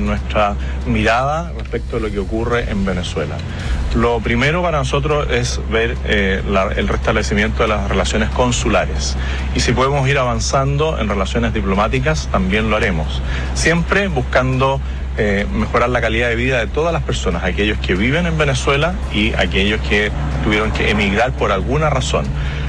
en nuestra mirada respecto de lo que ocurre en Venezuela. Lo primero para nosotros es ver el restablecimiento de las relaciones consulares. Y si podemos ir avanzando en relaciones diplomáticas, también lo haremos. Siempre buscando mejorar la calidad de vida de todas las personas, aquellos que viven en Venezuela y aquellos que tuvieron que emigrar por alguna razón.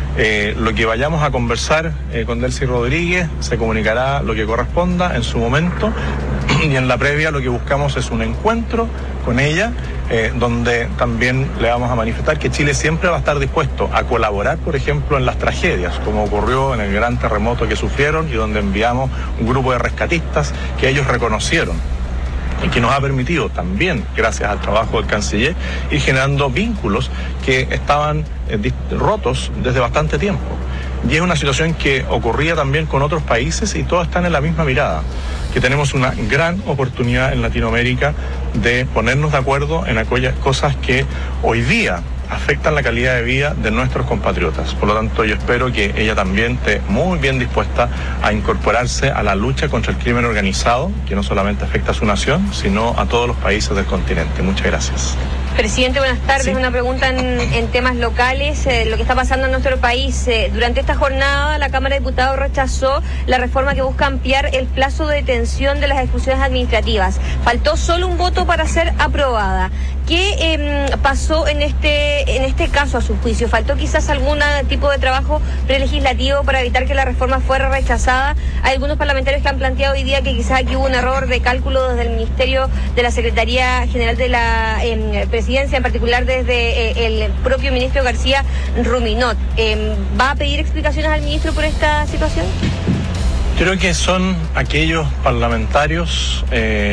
Lo que vayamos a conversar con Delcy Rodríguez, se comunicará lo que corresponda en su momento, y en la previa lo que buscamos es un encuentro con ella, donde también le vamos a manifestar que Chile siempre va a estar dispuesto a colaborar, por ejemplo, en las tragedias, como ocurrió en el gran terremoto que sufrieron y donde enviamos un grupo de rescatistas que ellos reconocieron y que nos ha permitido también, gracias al trabajo del canciller, ir generando vínculos que estaban rotos desde bastante tiempo. Y es una situación que ocurría también con otros países y todos están en la misma mirada, que tenemos una gran oportunidad en Latinoamérica de ponernos de acuerdo en aquellas cosas que hoy día afectan la calidad de vida de nuestros compatriotas. Por lo tanto, yo espero que ella también esté muy bien dispuesta a incorporarse a la lucha contra el crimen organizado, que no solamente afecta a su nación, sino a todos los países del continente. Muchas gracias. Presidente, buenas tardes. Sí. Una pregunta en temas locales, lo que está pasando en nuestro país. Durante esta jornada, la Cámara de Diputados rechazó la reforma que busca ampliar el plazo de detención de las expulsiones administrativas. Faltó solo un voto para ser aprobada. ¿Qué pasó en este caso, a su juicio? ¿Faltó quizás algún tipo de trabajo prelegislativo para evitar que la reforma fuera rechazada? Hay algunos parlamentarios que han planteado hoy día que quizás aquí hubo un error de cálculo desde el Ministerio de la Secretaría General de la Presidencia, en particular desde el propio ministro García Ruminot. ¿Va a pedir explicaciones al ministro por esta situación? Creo que son aquellos parlamentarios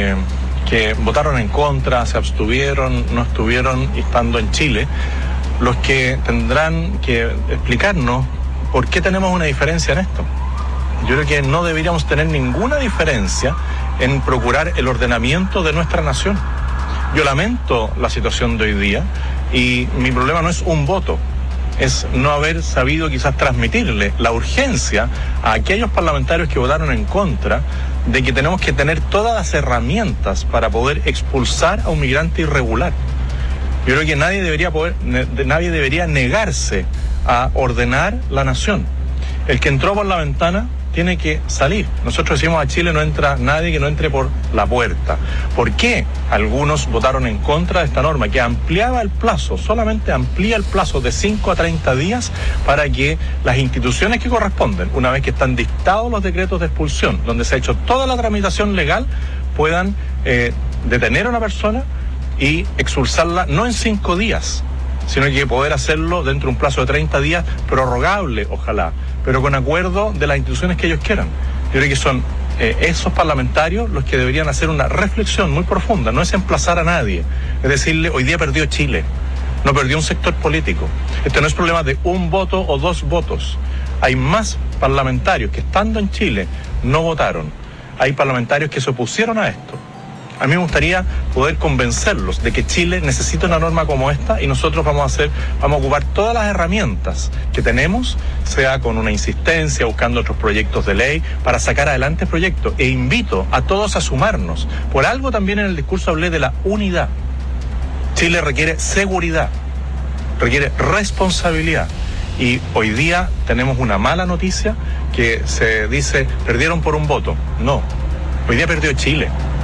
que votaron en contra, se abstuvieron, no estuvieron estando en Chile, los que tendrán que explicarnos por qué tenemos una diferencia en esto. Yo creo que no deberíamos tener ninguna diferencia en procurar el ordenamiento de nuestra nación. Yo lamento la situación de hoy día y mi problema no es un voto, es no haber sabido quizás transmitirle la urgencia a aquellos parlamentarios que votaron en contra de que tenemos que tener todas las herramientas para poder expulsar a un migrante irregular. Yo creo que nadie debería negarse a ordenar la nación. El que entró por la ventana tiene que salir. Nosotros decimos a Chile no entra nadie que no entre por la puerta. ¿Por qué algunos votaron en contra de esta norma que ampliaba el plazo, solamente amplía el plazo de 5 a 30 días para que las instituciones que corresponden, una vez que están dictados los decretos de expulsión, donde se ha hecho toda la tramitación legal, puedan detener a una persona y expulsarla no en 5 días, sino que poder hacerlo dentro de un plazo de 30 días, prorrogable, ojalá, pero con acuerdo de las instituciones que ellos quieran. Yo creo que son esos parlamentarios los que deberían hacer una reflexión muy profunda, no es emplazar a nadie, es decirle, hoy día perdió Chile, no perdió un sector político. Este no es problema de un voto o 2 votos. Hay más parlamentarios que estando en Chile no votaron. Hay parlamentarios que se opusieron a esto. A mí me gustaría poder convencerlos de que Chile necesita una norma como esta y nosotros vamos a ocupar todas las herramientas que tenemos, sea con una insistencia, buscando otros proyectos de ley, para sacar adelante el proyecto. E invito a todos a sumarnos. Por algo también en el discurso hablé de la unidad. Chile requiere seguridad, requiere responsabilidad. Y hoy día tenemos una mala noticia que se dice, perdieron por un voto. No, hoy día perdió Chile,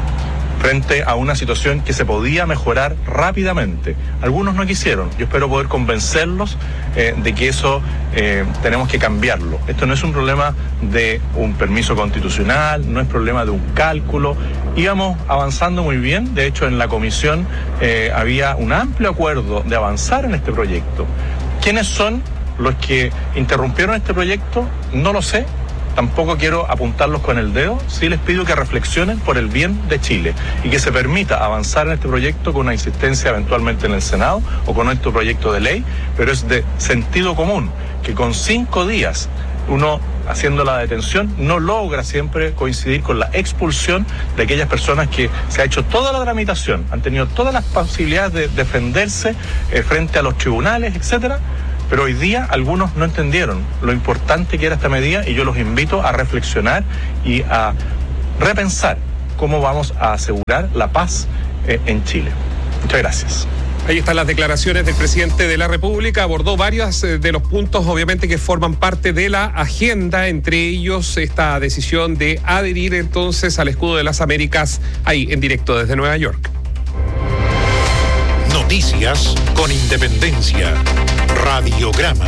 frente a una situación que se podía mejorar rápidamente. Algunos no quisieron. Yo espero poder convencerlos de que eso tenemos que cambiarlo. Esto no es un problema de un permiso constitucional, no es problema de un cálculo. Íbamos avanzando muy bien. De hecho, en la comisión había un amplio acuerdo de avanzar en este proyecto. ¿Quiénes son los que interrumpieron este proyecto? No lo sé. Tampoco quiero apuntarlos con el dedo, sí les pido que reflexionen por el bien de Chile y que se permita avanzar en este proyecto con una insistencia eventualmente en el Senado o con nuestro proyecto de ley, pero es de sentido común que con 5 días uno haciendo la detención no logra siempre coincidir con la expulsión de aquellas personas que se ha hecho toda la tramitación, han tenido todas las posibilidades de defenderse frente a los tribunales, etcétera. Pero hoy día algunos no entendieron lo importante que era esta medida y yo los invito a reflexionar y a repensar cómo vamos a asegurar la paz en Chile. Muchas gracias. Ahí están las declaraciones del presidente de la República. Abordó varios de los puntos, obviamente, que forman parte de la agenda, entre ellos esta decisión de adherir entonces al escudo de las Américas, ahí en directo desde Nueva York. Noticias con independencia. Radiograma.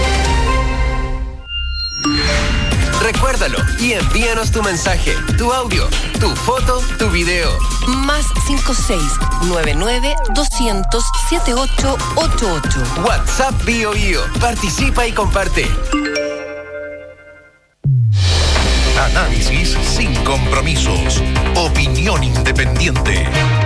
Recuérdalo y envíanos tu mensaje, tu audio, tu foto, tu video. Más 56-99-200-7888. WhatsApp BioBio. Participa y comparte. Análisis sin compromisos. Opinión independiente.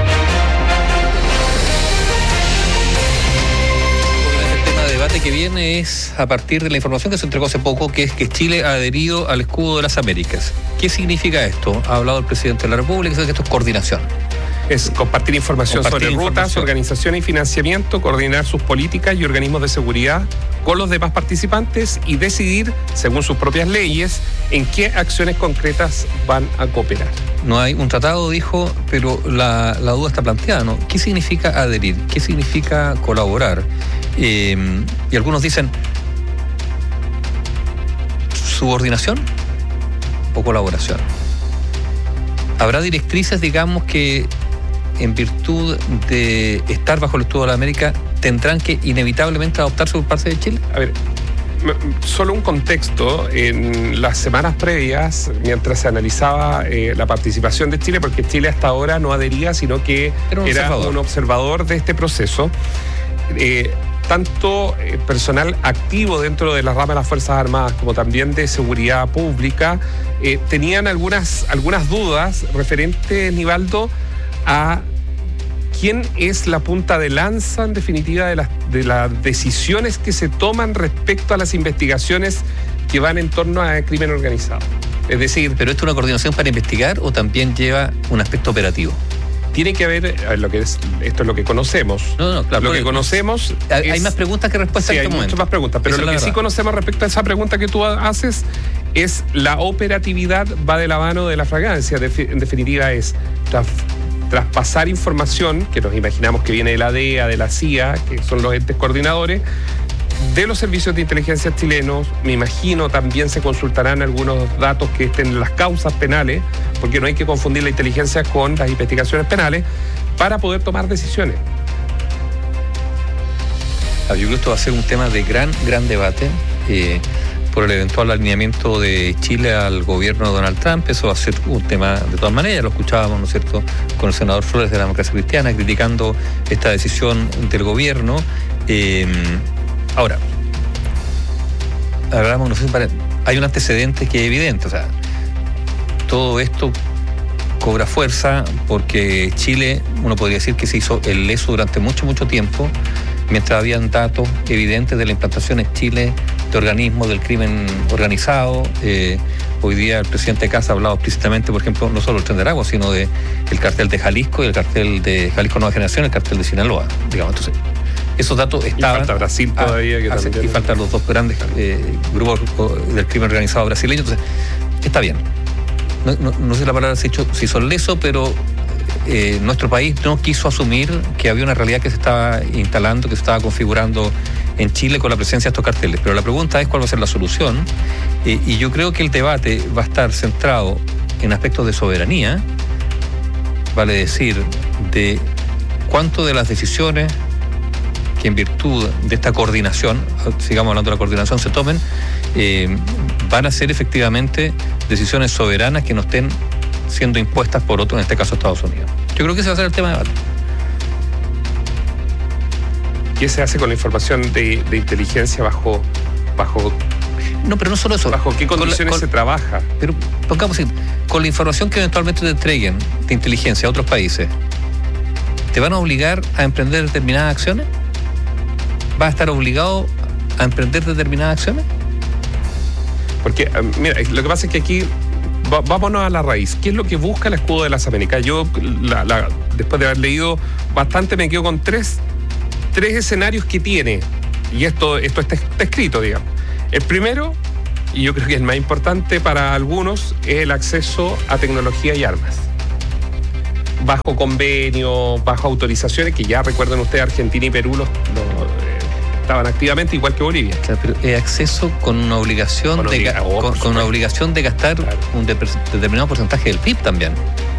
Debate que viene es a partir de la información que se entregó hace poco, que es que Chile ha adherido al escudo de las Américas. ¿Qué significa esto? Ha hablado el presidente de la República, que esto es coordinación. Es compartir información sobre rutas, organización y financiamiento, coordinar sus políticas y organismos de seguridad con los demás participantes y decidir, según sus propias leyes, en qué acciones concretas van a cooperar. No hay un tratado, dijo, pero la duda está planteada, ¿no? ¿Qué significa adherir? ¿Qué significa colaborar? Y algunos dicen, ¿subordinación o colaboración? ¿Habrá directrices, digamos, que en virtud de estar bajo el escudo de la América tendrán que inevitablemente adoptarse por parte de Chile? A ver, solo un contexto. En las semanas previas, mientras se analizaba la participación de Chile, porque Chile hasta ahora no adhería, sino que era un observador de este proceso, tanto personal activo dentro de la rama de las Fuerzas Armadas como también de seguridad pública tenían algunas dudas referentes, Nivaldo, a quién es la punta de lanza, en definitiva, de las decisiones que se toman respecto a las investigaciones que van en torno a crimen organizado. Es decir, ¿pero esto es una coordinación para investigar o también lleva un aspecto operativo? Tiene que haber, esto es lo que conocemos. No, claro. Lo que conocemos hay más preguntas que respuestas en este momento. Sí, hay muchas más preguntas, pero lo que sí conocemos respecto a esa pregunta que tú haces es la operatividad va de la mano de la fragancia. En definitiva es traspasar información, que nos imaginamos que viene de la DEA, de la CIA, que son los entes coordinadores, de los servicios de inteligencia chilenos. Me imagino también se consultarán algunos datos que estén en las causas penales, porque no hay que confundir la inteligencia con las investigaciones penales, para poder tomar decisiones. Yo creo que esto va a ser un tema de gran debate por el eventual alineamiento de Chile al gobierno de Donald Trump. Eso va a ser un tema de todas maneras. Lo escuchábamos, ¿no es cierto?, con el senador Flores de la Democracia Cristiana criticando esta decisión del gobierno. Ahora, hablamos, no sé, hay un antecedente que es evidente. O sea, todo esto cobra fuerza porque Chile, uno podría decir que se hizo el leso durante mucho tiempo, mientras habían datos evidentes de la implantación en Chile de organismos del crimen organizado. Hoy día el presidente Casa ha hablado explícitamente, por ejemplo, no solo del Tren de Aragua, sino del cartel de Jalisco y el cartel de Jalisco Nueva Generación, el cartel de Sinaloa, digamos. Entonces, esos datos estaban. Y falta Brasil todavía. Y faltan los dos grandes grupos del crimen organizado brasileño. Entonces, está bien. No sé la palabra se hizo leso, pero nuestro país no quiso asumir que había una realidad que se estaba instalando, que se estaba configurando en Chile con la presencia de estos carteles. Pero la pregunta es cuál va a ser la solución. Y yo creo que el debate va a estar centrado en aspectos de soberanía, vale decir, de cuánto de las decisiones que en virtud de esta coordinación, sigamos hablando de la coordinación, se tomen, van a ser efectivamente decisiones soberanas que no estén siendo impuestas por otros, en este caso Estados Unidos. Yo creo que ese va a ser el tema de debate. ¿Qué se hace con la información de inteligencia bajo? No, pero no solo eso. ¿Bajo qué condiciones se trabaja? Pero pongamos así, con la información que eventualmente te entreguen de inteligencia a otros países, ¿te van a obligar a emprender determinadas acciones? ¿Vas a estar obligado a emprender determinadas acciones? Porque, mira, lo que pasa es que aquí, vámonos a la raíz. ¿Qué es lo que busca el escudo de las Américas? Yo, después de haber leído bastante, me quedo con tres escenarios que tiene. Y esto está escrito, digamos. El primero, y yo creo que el más importante para algunos, es el acceso a tecnología y armas. bajo convenio, bajo autorizaciones, que ya recuerden ustedes, Argentina y Perú estaban activamente, igual que Bolivia. Claro, pero acceso con una obligación con una obligación de gastar un determinado porcentaje del PIB también.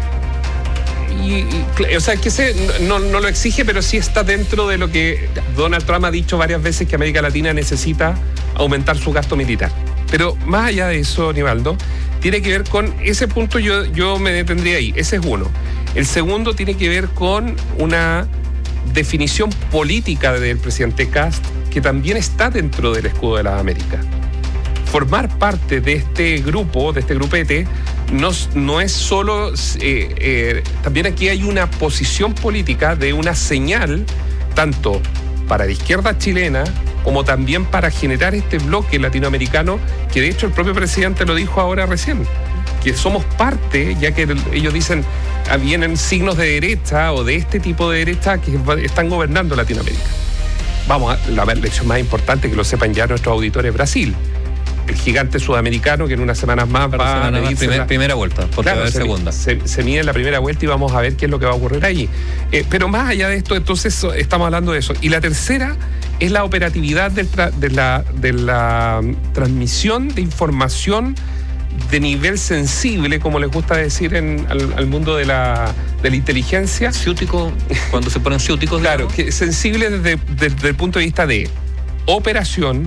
O sea, que no lo exige, pero sí está dentro de lo que Donald Trump ha dicho varias veces, que América Latina necesita aumentar su gasto militar. Pero más allá de eso, Nivaldo, tiene que ver con ese punto, yo me detendría ahí. Ese es uno. El segundo tiene que ver con una definición política del presidente Kast, que también está dentro del escudo de las Américas. Formar parte de este grupete, no es solo... también aquí hay una posición política de una señal, tanto para la izquierda chilena, como también para generar este bloque latinoamericano, que de hecho el propio presidente lo dijo ahora recién, que somos parte, ya que ellos dicen, vienen signos de derecha o de este tipo de derecha que están gobernando Latinoamérica. Vamos a la lección más importante, que lo sepan ya nuestros auditores, Brasil. El gigante sudamericano, que en unas semanas más va a medirse primera vuelta, porque va a haber segunda. Se mide en la primera vuelta y vamos a ver qué es lo que va a ocurrir allí. Pero más allá de esto, entonces estamos hablando de eso. Y la tercera es la operatividad de la transmisión de información de nivel sensible, como les gusta decir al mundo de la inteligencia. Ciútico, cuando se ponen ciúticos. Claro, que sensible desde el punto de vista de operación,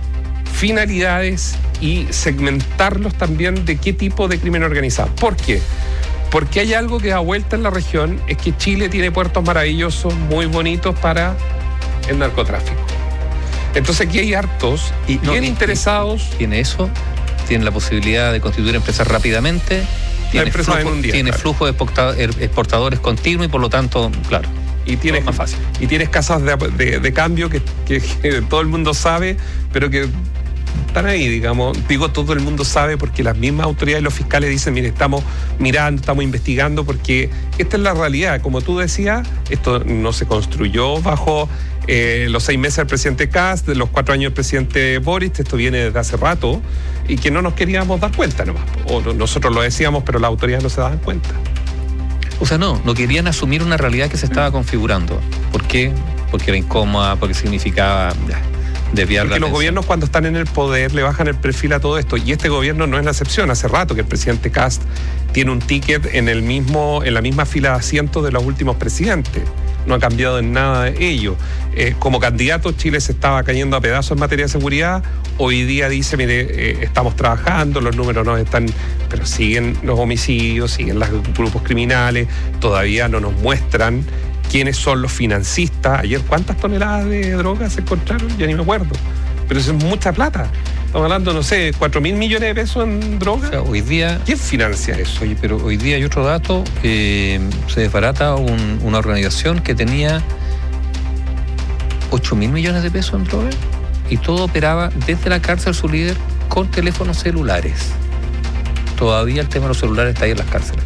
finalidades y segmentarlos también de qué tipo de crimen organizado. ¿Por qué? Porque hay algo que da vuelta en la región, es que Chile tiene puertos maravillosos, muy bonitos para el narcotráfico. Entonces aquí hay hartos bien interesados. Tiene eso, tiene la posibilidad de constituir empresas rápidamente, tiene flujo de exportadores continuo y por lo tanto, claro. Y tienes más fácil. Y tienes casas de cambio que todo el mundo sabe, pero que están ahí, digamos. Digo, todo el mundo sabe porque las mismas autoridades y los fiscales dicen, mire, estamos mirando, estamos investigando, porque esta es la realidad. Como tú decías, esto no se construyó bajo los 6 meses del presidente Kast, de los 4 años del presidente Boric. Esto viene desde hace rato y que no nos queríamos dar cuenta nomás. O nosotros lo decíamos, pero las autoridades no se daban cuenta. O sea, no querían asumir una realidad que se estaba configurando. ¿Por qué? Porque era incómoda, porque significaba desviar la atención. Los gobiernos, cuando están en el poder, le bajan el perfil a todo esto, y este gobierno no es la excepción. Hace rato que el presidente Kast tiene un ticket en la misma fila de asientos de los últimos presidentes. No ha cambiado en nada de ello. Como candidato, Chile se estaba cayendo a pedazos en materia de seguridad. Hoy día dice, mire, estamos trabajando, los números no están, pero siguen los homicidios, siguen los grupos criminales, todavía no nos muestran quiénes son los financistas. Ayer, ¿cuántas toneladas de drogas se encontraron? Ya ni me acuerdo. Pero eso es mucha plata. Estamos hablando, no sé, 4.000 millones de pesos en drogas. O sea, hoy día... ¿Quién financia eso? Oye, pero hoy día hay otro dato. Se desbarata una organización que tenía 8.000 millones de pesos en drogas y todo operaba desde la cárcel su líder con teléfonos celulares. Todavía el tema de los celulares está ahí en las cárceles.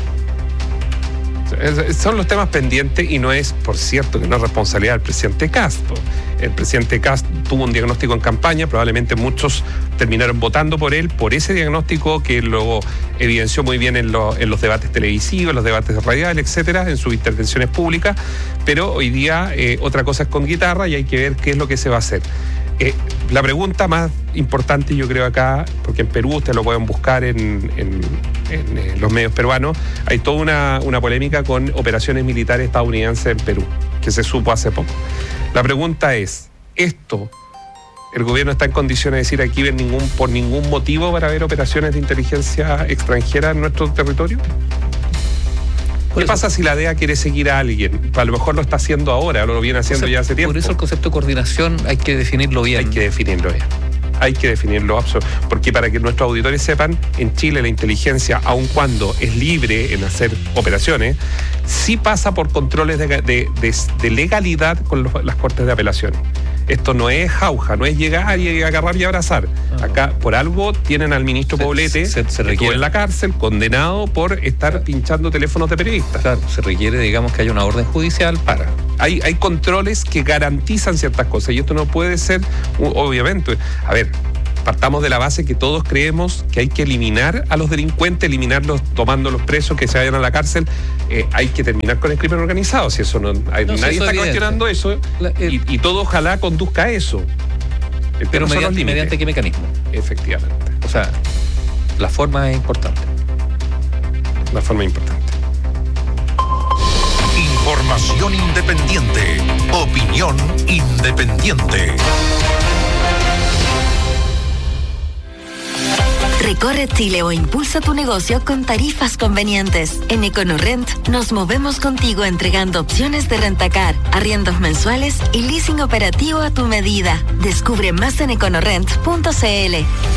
Son los temas pendientes y no es, por cierto, que no es responsabilidad del presidente Kast. El presidente Kast tuvo un diagnóstico en campaña, probablemente muchos terminaron votando por él, por ese diagnóstico que luego evidenció muy bien en los debates televisivos, en los debates radiales, etcétera, en sus intervenciones públicas, pero hoy día otra cosa es con guitarra y hay que ver qué es lo que se va a hacer. La pregunta más importante, yo creo acá, porque en Perú ustedes lo pueden buscar en los medios peruanos, hay toda una polémica con operaciones militares estadounidenses en Perú, que se supo hace poco. La pregunta es, ¿el gobierno está en condiciones de decir aquí por ningún motivo para ver operaciones de inteligencia extranjera en nuestro territorio? ¿Qué pasa si la DEA quiere seguir a alguien? A lo mejor lo está haciendo ahora, lo viene haciendo ya hace tiempo. Por eso el concepto de coordinación hay que definirlo bien. Hay que definirlo, porque para que nuestros auditores sepan, en Chile la inteligencia, aun cuando es libre en hacer operaciones, sí pasa por controles de legalidad con las cortes de apelaciones. Esto no es jauja, no es llegar y agarrar y abrazar. Acá, por algo, tienen al ministro Poblete, que estuvo en la cárcel, condenado por estar pinchando teléfonos de periodistas. Claro, se requiere, digamos, que haya una orden judicial para... Hay controles que garantizan ciertas cosas y esto no puede ser, obviamente. A ver, partamos de la base que todos creemos que hay que eliminar a los delincuentes, eliminarlos tomándolos presos, que se vayan a la cárcel. Hay que terminar con el crimen organizado. Si eso nadie está cuestionando eso, y todo ojalá conduzca a eso. Pero mediante qué mecanismo. Efectivamente. O sea, la forma es importante. La forma es importante. Información independiente. Opinión independiente. Recorre Chile o impulsa tu negocio con tarifas convenientes. En EconoRent nos movemos contigo entregando opciones de rentacar, arriendos mensuales y leasing operativo a tu medida. Descubre más en econorent.cl.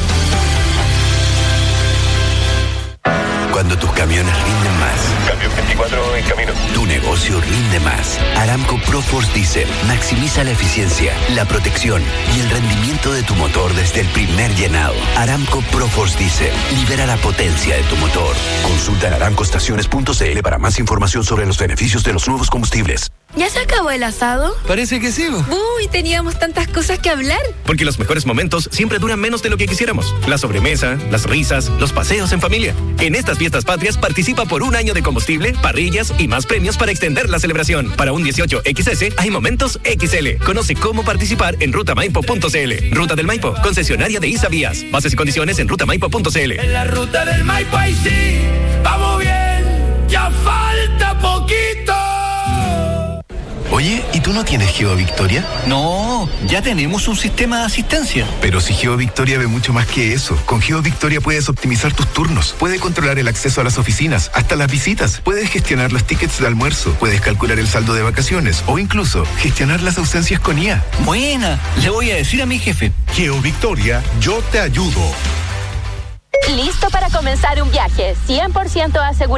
Cuando tus camiones rinden más. Cambio 24 en camino. Tu negocio rinde más. Aramco ProForce Diesel maximiza la eficiencia, la protección y el rendimiento de tu motor desde el primer llenado. Aramco ProForce Diesel libera la potencia de tu motor. Consulta en aramcoestaciones.cl para más información sobre los beneficios de los nuevos combustibles. ¿Ya se acabó el asado? Parece que sí. Uy, teníamos tantas cosas que hablar. Porque los mejores momentos siempre duran menos de lo que quisiéramos. La sobremesa, las risas, los paseos en familia. En estas fiestas patrias participa por un año de combustible, parrillas y más premios para extender la celebración. Para un 18XS hay momentos XL. Conoce cómo participar en rutamaipo.cl. Ruta del Maipo, concesionaria de ISA Vías. Bases y condiciones en rutamaipo.cl. En la ruta del Maipo ahí sí, vamos bien, ya falta poquito. Oye, ¿y tú no tienes GeoVictoria? No, ya tenemos un sistema de asistencia. Pero si GeoVictoria ve mucho más que eso. Con GeoVictoria puedes optimizar tus turnos, puedes controlar el acceso a las oficinas, hasta las visitas, puedes gestionar los tickets de almuerzo, puedes calcular el saldo de vacaciones o incluso gestionar las ausencias con IA. Buena, le voy a decir a mi jefe. GeoVictoria, yo te ayudo. ¿Listo para comenzar un viaje 100% asegurado?